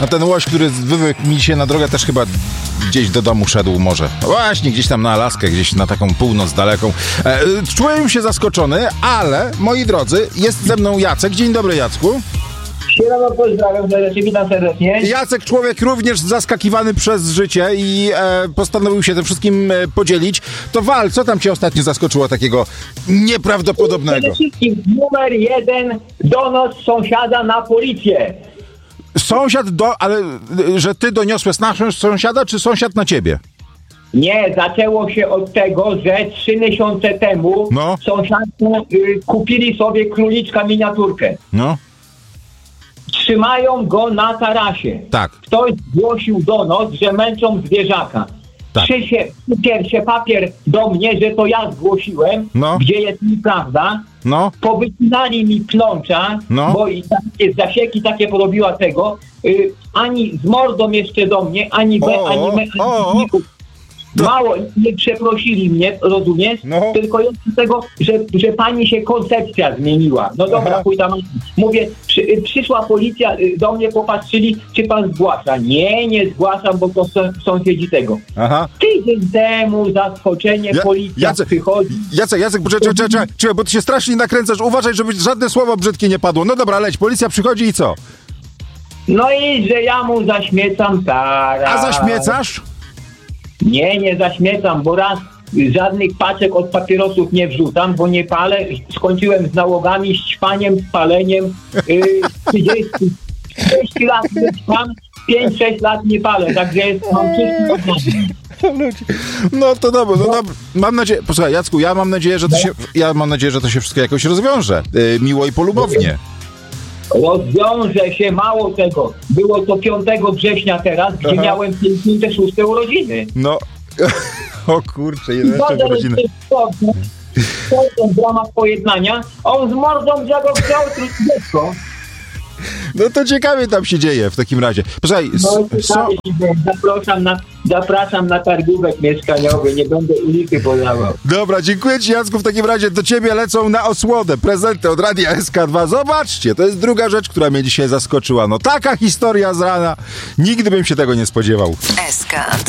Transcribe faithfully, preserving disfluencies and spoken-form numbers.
No ten łoś, który wywykł mi się na drogę, też chyba gdzieś do domu szedł może. No właśnie, gdzieś tam na Alaskę, gdzieś na taką północ daleką. E, czułem się zaskoczony, ale, moi drodzy, jest ze mną Jacek. Dzień dobry, Jacku. Siemano, pozdrawiam, witam serdecznie. Jacek, człowiek również zaskakiwany przez życie i e, postanowił się tym wszystkim e, podzielić. To Wal, co tam cię ostatnio zaskoczyło takiego nieprawdopodobnego? Przede wszystkim numer jeden, donos sąsiada na policję. Sąsiad do... ale że ty doniosłeś naszego sąsiada, czy sąsiad na ciebie? Nie, zaczęło się od tego, że trzy miesiące temu no. sąsiadku y, kupili sobie króliczka miniaturkę. No. Trzymają go na tarasie. Tak. Ktoś zgłosił donos, że męczą zwierzaka. Tak. Przysie, się papier do mnie, że to ja zgłosiłem, no. gdzie jest nieprawda. No. Powycinali mi plącza, no. bo i takie zasieki takie porobiła tego. Y, ani z mordą jeszcze do mnie, ani be, o, ani me, o, ani to... Mało, nie przeprosili mnie, rozumiesz? No. Tylko jeszcze tego, że, że pani się koncepcja zmieniła. No dobra, pójdę. Mówię, przy, przyszła policja, do mnie popatrzyli, czy pan zgłasza. Nie, nie zgłaszam, bo to są, sąsiedzi tego. Aha. Tydzień temu zaskoczenie, ja, policja Jacek, przychodzi. Jacek, Jacek, czekaj, czekaj, czekaj, czekaj, bo ty się strasznie nakręcasz. Uważaj, żeby żadne słowo brzydkie nie padło. No dobra, leć, policja przychodzi i co? No i że ja mu zaśmiecam taras. A zaśmiecasz? Nie, nie zaśmiecam, bo raz żadnych paczek od papierosów nie wrzucam, bo nie palę. Skończyłem z nałogami, z ćpaniem, z paleniem. Yy, trzydzieści, trzydzieści lat nie ćpam, pięć sześć lat nie palę, także jest, mam czysty. No to dobrze, no dobra. Mam nadzieję, posłuchaj, Jacku, ja mam nadzieję, że to się, ja mam nadzieję, że to się wszystko jakoś rozwiąże. Yy, miło i polubownie. Rozwiąże się, mało tego. Było to piątego września teraz, gdzie Aha. miałem pięćdziesiąte szóste urodziny. No, o kurczę, jedenaście urodziny. W ramach pojednania, on z mordą go chciał dziecko. No to ciekawie tam się dzieje w takim razie. Posłuchaj, no, so... zapraszam, na, zapraszam na targówek mieszkaniowy, nie będę ulicy podawał. Dobra, dziękuję ci, Jacku, w takim razie do ciebie lecą na osłodę prezenty od Radia S K dwa. Zobaczcie, to jest druga rzecz, która mnie dzisiaj zaskoczyła. No taka historia z rana, nigdy bym się tego nie spodziewał. S K